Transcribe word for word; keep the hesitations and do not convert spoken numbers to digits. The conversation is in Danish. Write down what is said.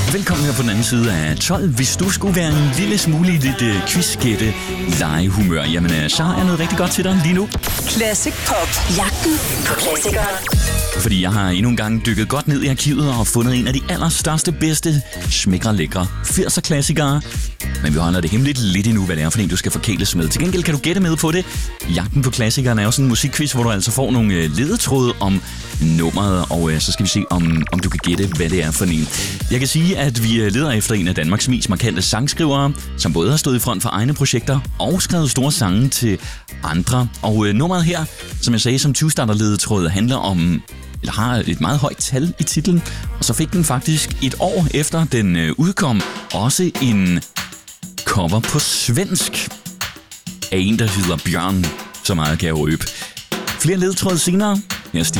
Velkommen her på den anden side af tolv. Hvis du skulle være en lille smule i dit uh, quizgætte legehumør, jamen uh, så har jeg noget rigtig godt til dig lige nu. Classic Pop. Jagten på klassikere. Fordi jeg har endnu en gang dykket godt ned i arkivet og fundet en af de allerstørste, bedste, smækre lækre firser klassikere. Men vi holder det hemmeligt lidt endnu, hvad det er for en, du skal forkæles med. Til gengæld kan du gætte med på det. Jagten på klassikeren er jo sådan en musikquiz, hvor du altså får nogle ledetråde om nummeret, og så skal vi se, om, om du kan gætte, hvad det er for en. Jeg kan sige, at vi leder efter en af Danmarks mest markante sangskrivere, som både har stået i front for egne projekter og skrevet store sange til andre. Og nummeret her, som jeg sagde som tyve-starter-ledetråd, handler om, eller har et meget højt tal i titlen, og så fik den faktisk et år efter den udkom også en cover på svensk af en, der hedder Bjørn. Så meget kan jeg røbe. Flere ledetråde senere.